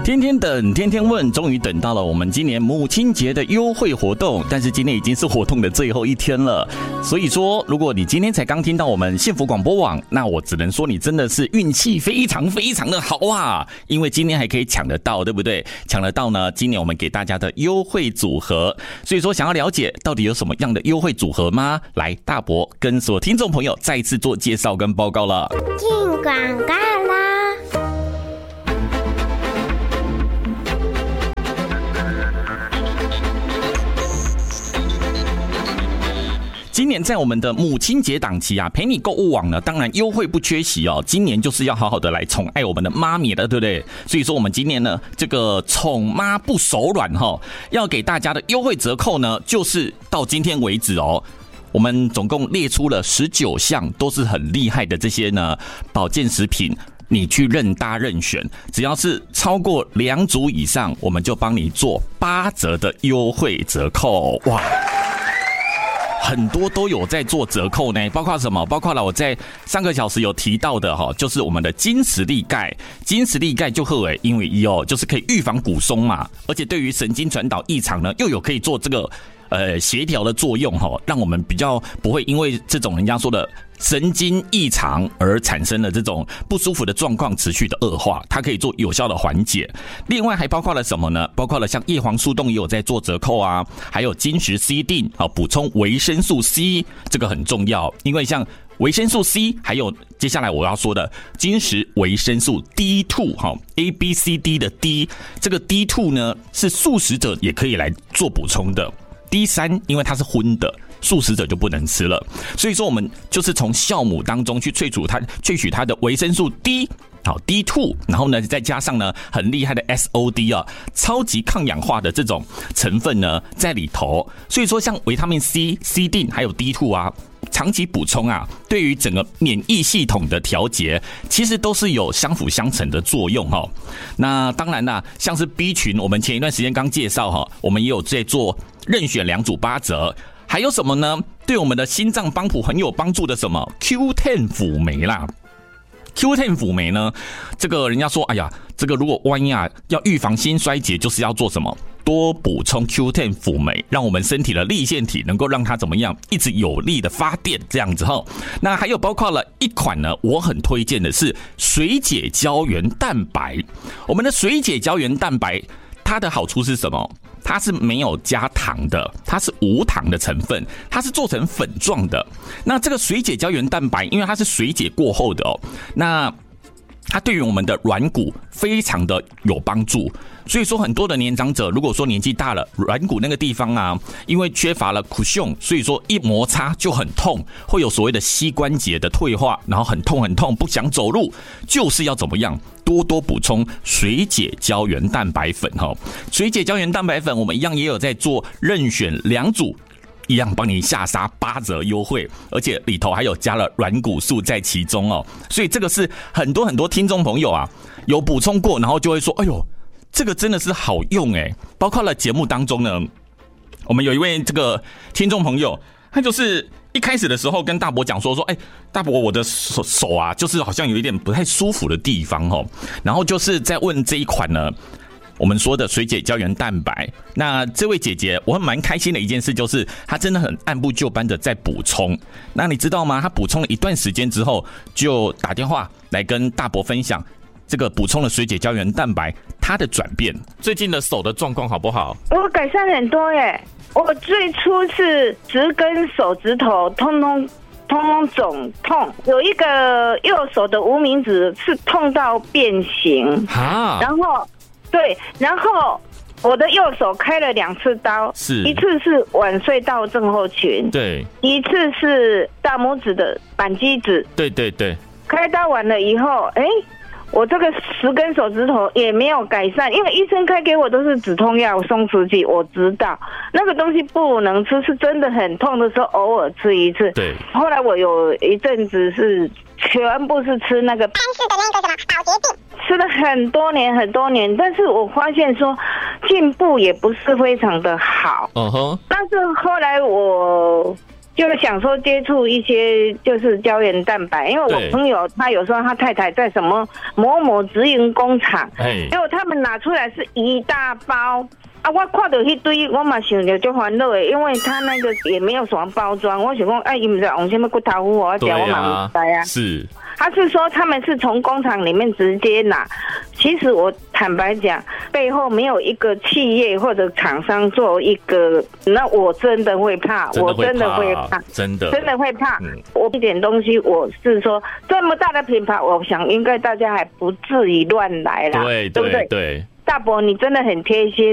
天天等，天天问，终于等到了我们今年母亲节的优惠活动，但是今天已经是活动的最后一天了。所以说，如果你今天才刚听到我们幸福广播网，那我只能说你真的是运气非常非常的好啊！因为今天还可以抢得到，对不对？抢得到呢，今年我们给大家的优惠组合。所以说，想要了解到底有什么样的优惠组合吗？来，大伯跟所有听众朋友再一次做介绍跟报告了。 进广告啦！ 今年在我们的母亲节档期啊，陪你购物网呢，当然优惠不缺席哦。今年就是要好好的来宠爱我们的妈咪了，对不对？所以说我们今年呢，这个宠妈不手软哈，要给大家的优惠折扣呢，就是到今天为止哦。我们总共列出了19项，都是很厉害的这些呢保健食品。你去任搭任选，只要是超过2组以上，我们就帮你做8折的优惠折扣。哇！很多都有在做折扣呢，包括什么？包括了我在上个小时有提到的哈，就是我们的金石力钙。金石力钙就好诶，因为就是可以预防骨松嘛，而且对于神经传导异常呢，又有可以做这个协调的作用哈，让我们比较不会因为这种人家说的神经异常而产生了这种不舒服的状况持续的恶化，它可以做有效的缓解。另外还包括了什么呢？包括了像叶黄素冻也有在做折扣啊，还有金石 C 锭啊，补充维生素 C， 这个很重要，因为像维生素 C， 还有接下来我要说的金石维生素 D2 哈 ，ABCD 的 D， 这个 D2 呢是素食者也可以来做补充的。D3 因为它是荤的，素食者就不能吃了，所以说我们就是从酵母当中去萃取它的维生素 D， 好 D2， 然后呢再加上呢很厉害的 SOD 啊，超级抗氧化的这种成分呢在里头，所以说像维他命 C、C 锭还有 D2 啊，长期补充啊，对于整个免疫系统的调节，其实都是有相辅相成的作用哈。那当然啦，像是 B 群，我们前一段时间刚介绍哈，我们也有在做任选2组8折。还有什么呢？对我们的心脏帮谱很有帮助的什么 Q10 辅酶啦。Q10 辅酶呢，这个人家说，哎呀，这个如果万一啊要预防心衰竭，就是要做什么？多补充 Q10 辅酶，让我们身体的粒线体能够让它怎么样，一直有力的发电这样子哈。那还有包括了一款呢，我很推荐的是水解胶原蛋白。我们的水解胶原蛋白，它的好处是什么？它是没有加糖的，它是无糖的成分，它是做成粉状的。那这个水解胶原蛋白，因为它是水解过后的哦，那它对于我们的软骨非常的有帮助。所以说很多的年长者，如果说年纪大了，软骨那个地方啊，因为缺乏了 cushion， 所以说一摩擦就很痛，会有所谓的膝关节的退化，然后很痛很痛，不想走路，就是要怎么样？多多补充水解胶原蛋白粉哈。水解胶原蛋白粉我们一样也有在做任选2组。一样帮你下杀8折优惠，而且里头还有加了软骨素在其中哦，所以这个是很多听众朋友啊有补充过，然后就会说，哎呦，这个真的是好用哎。包括了节目当中呢，我们有一位这个听众朋友，他就是一开始的时候跟大伯讲说，哎，大伯我的手啊，就是好像有一点不太舒服的地方哦，然后就是在问这一款呢。我们说的水解胶原蛋白，那这位姐姐我蛮开心的一件事就是她真的很按部就班的在补充。那你知道吗？她补充了一段时间之后，就打电话来跟大伯分享这个补充了水解胶原蛋白她的转变。最近的手的状况好不好？ 我改善很多耶！我最初是10根手指头通通肿痛，有一个右手的无名指是痛到变形，然后我的右手开了2次刀，一次是晚睡到症候群， 对， 一次是大拇指的扳机指， 对对对。 开刀完了以后，我这个10根手指头也没有改善，因为医生开给我都是止痛药、松弛剂，我知道那个东西不能吃，是真的很痛的时候偶尔吃一次。 对。 后来我有一阵子是全部是吃那个潘氏的那个什么保洁定，吃了很多年，但是我发现说进步也不是非常的好。但是后来我就想说接触一些就是胶原蛋白，因为我朋友他有时候他太太在什么某某直营工厂，结果他们拿出来是一大包。啊，我看到一堆，我嘛想着就烦恼的，因为他那个也没有什么包装，我想讲，哎，伊唔知用什么骨头糊，我讲我嘛唔知啊。 是， 他是说他们是从工厂里面直接拿，其实我坦白讲，背后没有一个企业或者厂商做一个，那我真的会怕，我真的会怕， 真的会怕。我一点东西，我是说这么大的品牌，我想应该大家还不至于乱来啦，对不对？ 对。 大伯，你真的很贴心。